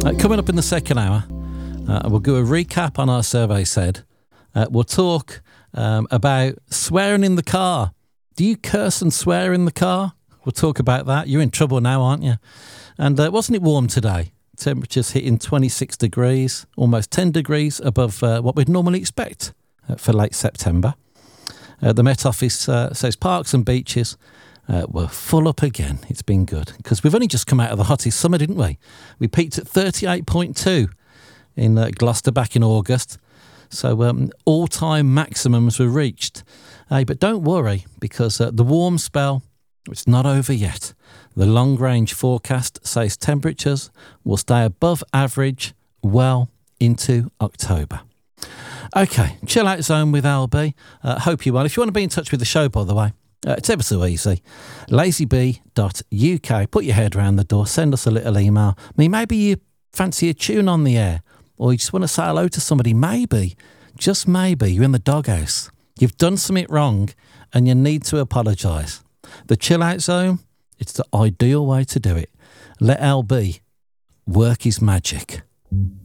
Coming up in the second hour, we'll do a recap on our survey said. We'll talk about swearing in the car. Do you curse and swear in the car? We'll talk about that. You're in trouble now, aren't you? And wasn't it warm today? Temperatures hitting 26 degrees, almost 10 degrees above what we'd normally expect for late September. The Met Office says parks and beaches were full up again. It's been good because we've only just come out of the hottest summer, didn't we? We peaked at 38.2 in Gloucester back in August. So all-time maximums were reached. But don't worry because the warm spell, it's not over yet. The long-range forecast says temperatures will stay above average well into October. OK, Chill Out Zone with LB. Hope you're well. If you want to be in touch with the show, by the way, it's ever so easy. lazybee.uk. Put your head around the door. Send us a little email. I mean, maybe you fancy a tune on the air or you just want to say hello to somebody. Maybe, just maybe, you're in the doghouse. You've done something wrong and you need to apologise. The Chill Out Zone, it's the ideal way to do it. Let LB work his magic.